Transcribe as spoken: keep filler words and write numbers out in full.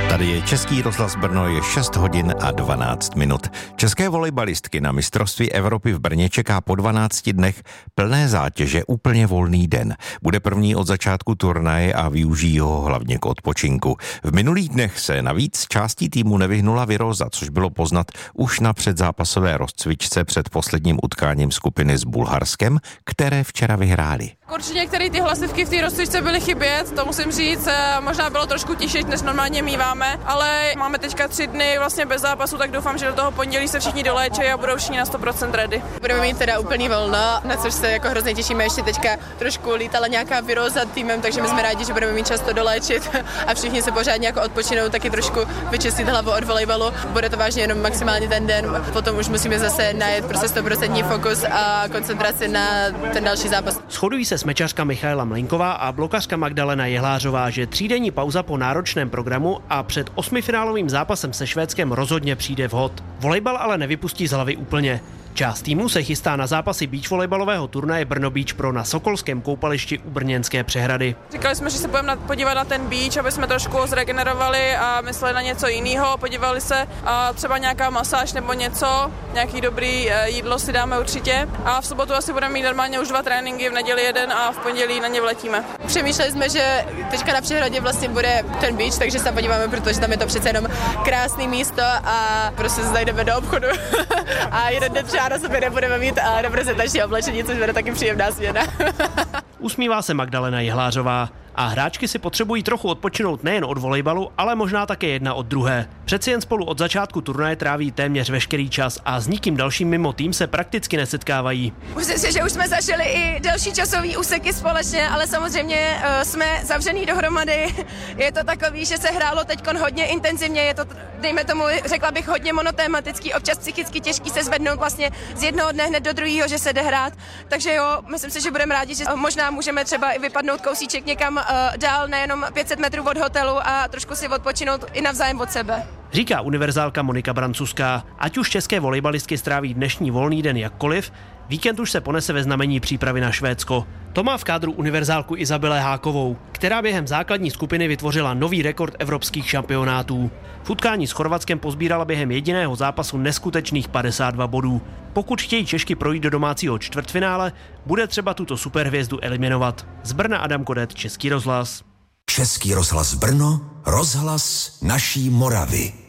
Tady je Český rozhlas Brno, je šest hodin a dvanáct minut. České volejbalistky na mistrovství Evropy v Brně čeká po dvanácti dnech plné zátěže úplně volný den. Bude první od začátku turnaje a využijí ho hlavně k odpočinku. V minulých dnech se navíc částí týmu nevyhnula viróza, což bylo poznat už na předzápasové rozcvičce před posledním utkáním skupiny s Bulharskem, které včera vyhráli. Určitě některé ty hlasivky v té rozcvičce byly chybět, to musím říct, možná bylo trošku tišší, než normálně míváme, ale máme teďka tři dny vlastně bez zápasu, tak doufám, že do toho pondělí se všichni doléčí a budou všichni na sto procent ready. Budeme mít teda úplný volno, na což se jako hrozně těšíme, ještě teďka trošku lítala nějaká viróza týmem, takže my jsme rádi, že budeme mít čas to doléčit a všichni se pořádně jako odpočinou, taky trošku vyčistit hlavu od volejbalu. Bude to vážně jenom maximálně ten den, potom už musíme zase najet prostě sto procent fokus a koncentraci na ten další zápas. Shodují se smečařka Michaela Mlejnková a blokařka Magdalena Jehlářová, že třídenní pauza po náročném programu a před osmifinálovým zápasem se Švédskem rozhodně přijde vhod. Volejbal ale nevypustí z hlavy úplně. Část týmu se chystá na zápasy beach volejbalového turnaje Brno Beach Pro na Sokolském koupališti u Brněnské Přehrady. Říkali jsme, že se budeme podívat na ten beach, aby jsme trošku zregenerovali a mysleli na něco jiného, podívali se a třeba nějaká masáž nebo něco, nějaký dobrý jídlo si dáme určitě. A v sobotu asi budeme mít normálně už dva tréninky, v neděli jeden a v pondělí na ně vletíme. Přemýšleli jsme, že teďka na Přehradě vlastně bude ten beach, takže se podíváme, protože tam je to přece jenom krásné místo a prostě se zajdeme do obchodu a jeden den třeba na sobě nebudeme mít reprezentační oblečení, což bude taky příjemná směna. Usmívá se Magdalena Jehlářová. A hráčky si potřebují trochu odpočinout nejen od volejbalu, ale možná také jedna od druhé. Přeci jen spolu od začátku turnaje tráví téměř veškerý čas a s nikým dalším mimo tým se prakticky nesetkávají. Myslím si, že už jsme zažili i delší časový úseky společně, ale samozřejmě uh, jsme zavřený dohromady. Je to takový, že se hrálo teďkon hodně intenzivně, je to, dejme tomu, řekla bych, hodně monotématický, občas psychicky těžký se zvednout vlastně z jednoho dne hned do druhého, že se jde hrát. Takže jo, myslím si, že budeme rádi, že možná můžeme třeba i vypadnout kousíček někam dál, nejenom pět set metrů od hotelu a trošku si odpočinout i navzájem od sebe. Říká univerzálka Monika Brancuská. Ať už české volejbalistky stráví dnešní volný den jakkoliv, víkend už se ponese ve znamení přípravy na Švédsko. To má v kádru univerzálku Izabele Hákovou, která během základní skupiny vytvořila nový rekord evropských šampionátů. V utkání s Chorvatskem pozbírala během jediného zápasu neskutečných padesát dva bodů. Pokud chtějí Češky projít do domácího čtvrtfinále, bude třeba tuto superhvězdu eliminovat. Z Brna Adam Kodet, Český rozhlas. Český rozhlas Brno, rozhlas naší Moravy.